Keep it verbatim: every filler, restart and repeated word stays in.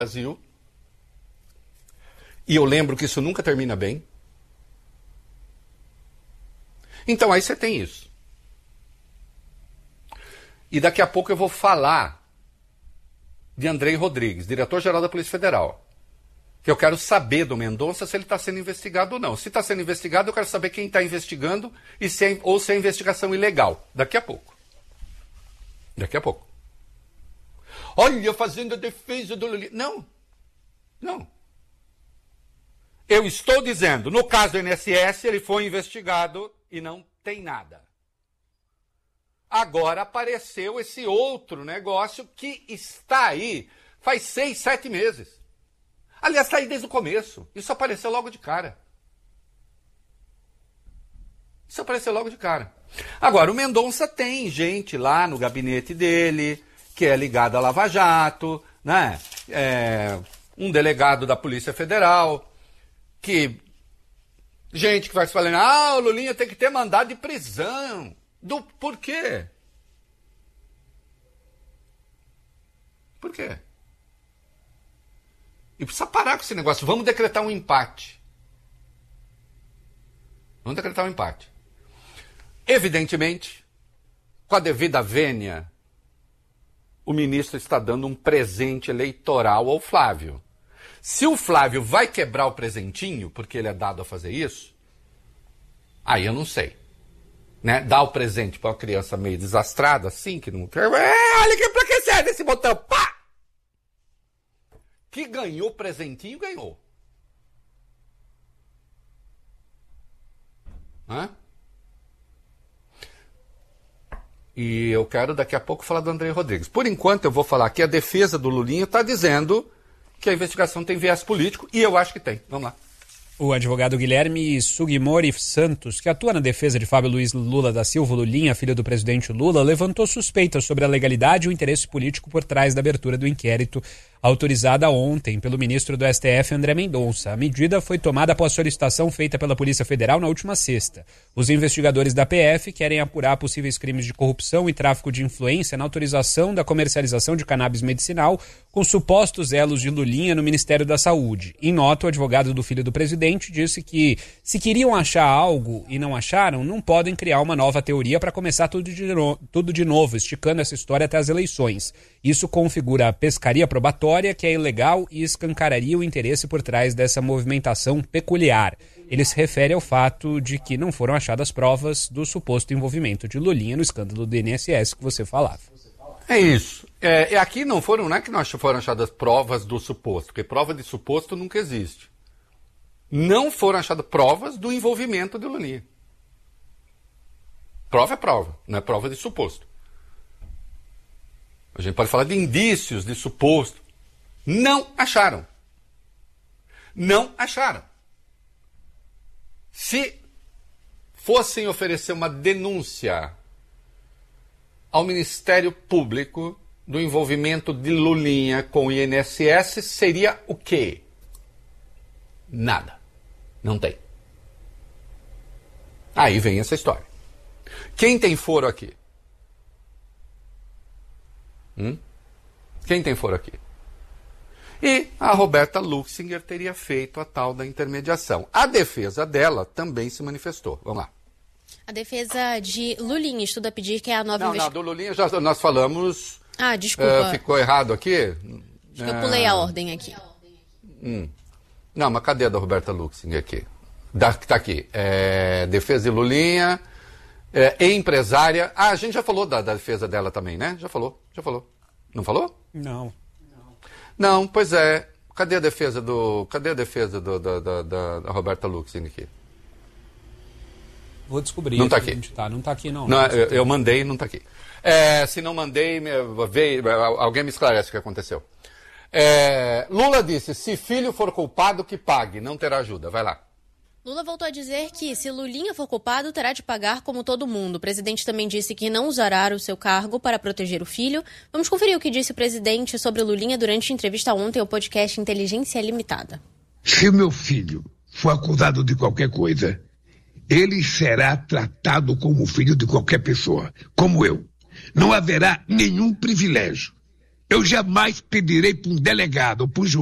Brasil. E eu lembro que isso nunca termina bem. Então aí você tem isso. E daqui a pouco eu vou falar de Andrei Rodrigues, diretor-geral da Polícia Federal. Que eu quero saber do Mendonça se ele está sendo investigado ou não. Se está sendo investigado, eu quero saber quem está investigando e se é, ou se é investigação ilegal. Daqui a pouco. Daqui a pouco. Olha, fazendo a defesa do Lula. Não. Não. Eu estou dizendo, no caso do I N S S, ele foi investigado e não tem nada. Agora apareceu esse outro negócio que está aí faz seis, sete meses. Aliás, está aí desde o começo. Isso apareceu logo de cara. Isso apareceu logo de cara. Agora, o Mendonça tem gente lá no gabinete dele, que é ligado à Lava Jato, né? É, um delegado da Polícia Federal, que... Gente que vai falando, ah, o Lulinha tem que ter mandado de prisão. Do, por quê? Por quê? E precisa parar com esse negócio. Vamos decretar um empate. Vamos decretar um empate. Evidentemente, com a devida vênia, o ministro está dando um presente eleitoral ao Flávio. Se o Flávio vai quebrar o presentinho, porque ele é dado a fazer isso, aí eu não sei. Né? Dar o presente para uma criança meio desastrada, assim, que não quer. É, olha que pra que serve esse botão? Pá! Que ganhou o presentinho, ganhou. Hã? E eu quero daqui a pouco falar do Andrei Rodrigues. Por enquanto eu vou falar que a defesa do Lulinha está dizendo que a investigação tem viés político, e eu acho que tem. Vamos lá. O advogado Guilherme Sugimori Santos, que atua na defesa de Fábio Luiz Lula da Silva Lulinha, filho do presidente Lula, levantou suspeitas sobre a legalidade e o interesse político por trás da abertura do inquérito autorizada ontem pelo ministro do S T F, André Mendonça. A medida foi tomada após solicitação feita pela Polícia Federal na última sexta. Os investigadores da P F querem apurar possíveis crimes de corrupção e tráfico de influência na autorização da comercialização de cannabis medicinal com supostos elos de Lulinha no Ministério da Saúde. Em nota, o advogado do filho do presidente disse que, se queriam achar algo e não acharam, não podem criar uma nova teoria para começar tudo de, no... tudo de novo, esticando essa história até as eleições. Isso configura a pescaria probatória, que é ilegal e escancararia o interesse por trás dessa movimentação peculiar. Ele se refere ao fato de que não foram achadas provas do suposto envolvimento de Lulinha no escândalo do I N S S que você falava. É isso. É, aqui não foram, não é que não foram achadas provas do suposto, porque prova de suposto nunca existe. Não foram achadas provas do envolvimento de Lulinha. Prova é prova, não é prova de suposto. A gente pode falar de indícios de suposto. Não acharam. Não acharam. Se fossem oferecer uma denúncia ao Ministério Público do envolvimento de Lulinha com o I N S S, seria o quê? Nada. Não tem. Aí vem essa história. Quem tem foro aqui? Hum? Quem tem foro aqui? E a Roberta Luxinger teria feito a tal da intermediação. A defesa dela também se manifestou. Vamos lá. A defesa de Lulinha estuda pedir que a nova Não, investigação... não, do Lulinha já nós falamos... Ah, desculpa. Uh, ficou errado aqui? Acho que eu pulei a ordem aqui. Hum. Não, mas cadê a da Roberta Luxinger aqui? Da, que tá aqui. É, defesa de Lulinha, é, empresária... Ah, a gente já falou da, da defesa dela também, né? Já falou, já falou. Não falou? Não. Não, pois é. Cadê a defesa do. Cadê a defesa do, da, da, da, da Roberta Luxinger aqui? Vou descobrir. Não está aqui. Tá, não está aqui, não. não, não eu, eu mandei, não está aqui. É, se não mandei, veio, alguém me esclarece o que aconteceu. É, Lula disse: se filho for culpado, que pague, não terá ajuda. Vai lá. Lula voltou a dizer que, se Lulinha for culpado, terá de pagar como todo mundo. O presidente também disse que não usará o seu cargo para proteger o filho. Vamos conferir o que disse o presidente sobre Lulinha durante a entrevista ontem ao podcast Inteligência Limitada. Se o meu filho for acusado de qualquer coisa, ele será tratado como filho de qualquer pessoa, como eu. Não haverá nenhum privilégio. Eu jamais pedirei para um delegado ou para um juiz